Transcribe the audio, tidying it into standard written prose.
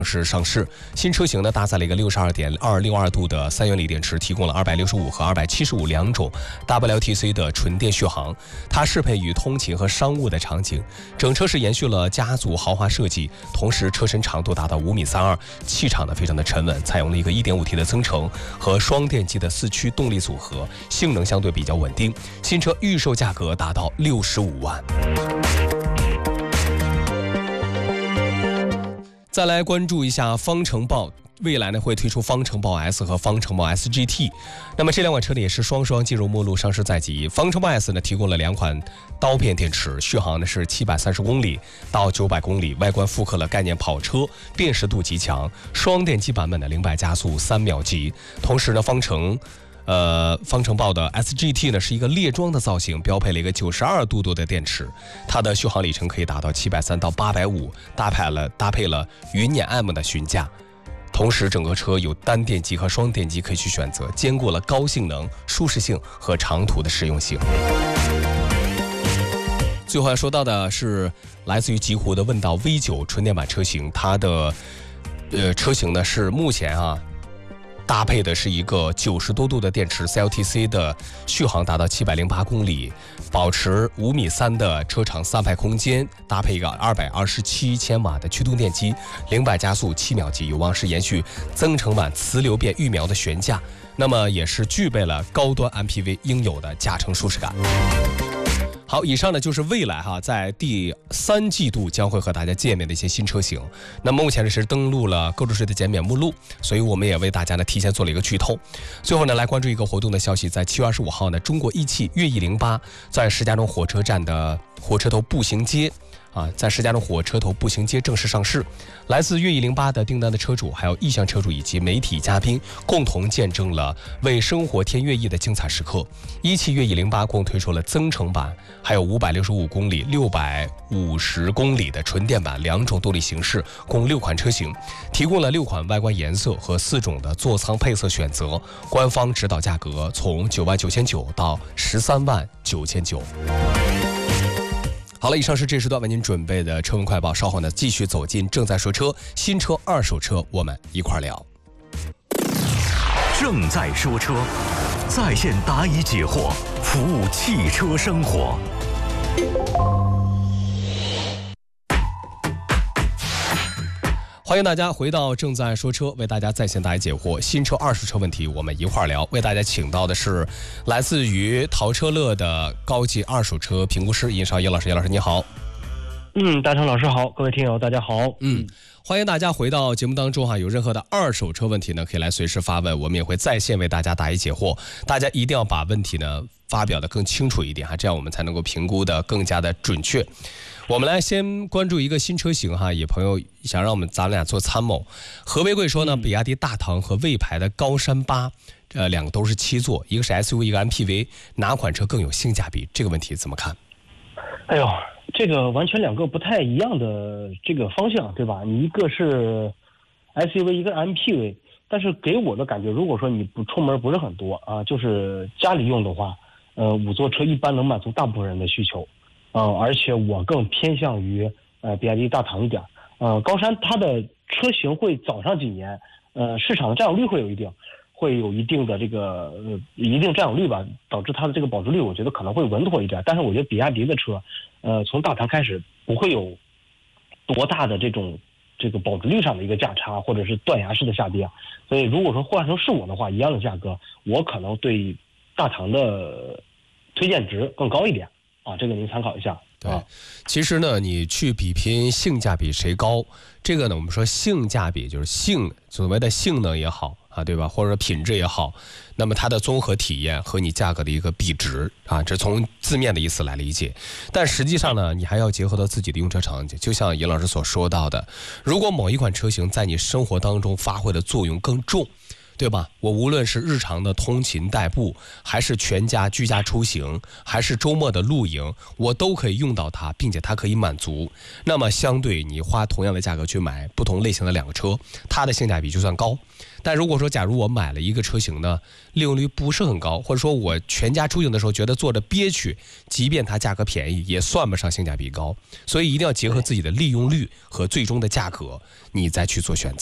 是上市。新车型呢搭载了一个62.262度的3元锂电池，提供了265和275两种 WLTC 的纯电续航。它适配于通勤和商务的场景。整车是延续了家族豪华设计，同时车身长度达到5.32米，气场呢非常的沉稳，采用了一个 1.5T 的增程和双电机的4驱动力组合，性能相对比较稳定。新车预售价格达到65万。再来关注一下方程豹，未来呢会推出方程豹 S 和方程豹 SGT， 那么这两款车呢也是双进入目录上市在即。方程豹 S 呢提供了2款刀片电池，续航呢是730公里到900公里，外观复刻了概念跑车，辨识度极强，双电机版本的0-100加速3秒级。同时呢方程豹的 SGT 呢是一个列装的造型，标配了一个92度的电池，它的续航里程可以达到730到850，搭配了云辇 M 的悬架。同时整个车有单电机和双电机可以去选择，兼顾了高性能、舒适性和长途的实用性。最后要说到的是来自于极狐的问道 V9 纯电版车型，它的车型呢是目前搭配的是一个90多度的电池 CLTC 的续航达到708公里，保持5.3米的车长3排空间，搭配一个227千瓦的驱动电机，0-100加速7秒级，有望是延续增程版磁流变育苗的悬架，那么也是具备了高端 MPV 应有的驾乘舒适感。好，以上呢就是未来在第3季度将会和大家见面的一些新车型。那么目前呢是登录了购置税的减免目录，所以我们也为大家呢提前做了一个剧透。最后呢来关注一个活动的消息，在7月25号呢，中国一汽粤 E08 在石家庄火车站的火车头步行街在石家庄火车头步行街正式上市。来自粤 E08 的订单的车主，还有意向车主以及媒体嘉宾共同见证了为生活添悦意的精彩时刻。一汽粤 E08 共推出了增程版，还有565公里、650公里的纯电版2种动力形式，共6款车型，提供了6款外观颜色和4种的座舱配色选择。官方指导价格从99900到139900。好了，以上是这时段为您准备的车闻快报，稍后呢继续走进正在说车，新车二手车，我们一块聊。 正在说车，在线答疑解惑，服务汽车生活。 欢迎大家回到正在说车，为大家在线答疑解惑，新车二手车问题我们一块聊。为大家请到的是来自于淘车乐的高级二手车评估师尹少叶老师。叶老师你好。 大成老师好，各位听友大家好。 欢迎大家回到节目当中有任何的二手车问题呢，可以来随时发问，我们也会在线为大家答疑解惑。大家一定要把问题呢发表的更清楚一点这样我们才能够评估的更加的准确。我们来先关注一个新车型有朋友想让咱们俩做参谋。何为贵说呢，比亚迪大唐和魏牌的高山8，两个都是7座，一个是 SUV， 一个 MPV， 哪款车更有性价比？这个问题怎么看？ 哎呦，这个完全两个不太一样的这个方向，对吧？你一个是 SUV， 一个 MPV， 但是给我的感觉，如果说你出门不是很多就是家里用的话，5座车一般能满足大部分人的需求。而且我更偏向于比亚迪大唐一点。高山它的车型会早上几年，市场的占有率会有一定的这个一定占有率吧，导致它的这个保值率我觉得可能会稳妥一点。但是我觉得比亚迪的车，从大唐开始不会有多大的这个保值率上的一个价差，或者是断崖式的下跌。所以如果说换成是我的话，一样的价格，我可能对大唐的推荐值更高一点。这个您参考一下。 对，其实呢，你去比拼性价比谁高，这个呢，我们说性价比就是所谓的性能也好对吧，或者说品质也好，那么它的综合体验和你价格的一个比值这从字面的意思来理解。但实际上呢，你还要结合到自己的用车场景，就像尹老师所说到的，如果某一款车型在你生活当中发挥的作用更重， 对吧？我无论是日常的通勤代步，还是全家居家出行，还是周末的露营，我都可以用到它，并且它可以满足。那么相对你花同样的价格去买不同类型的2个车，它的性价比就算高。但如果说假如我买了一个车型呢，利用率不是很高，或者说我全家出行的时候觉得坐着憋屈，即便它价格便宜，也算不上性价比高。所以一定要结合自己的利用率和最终的价格，你再去做选择。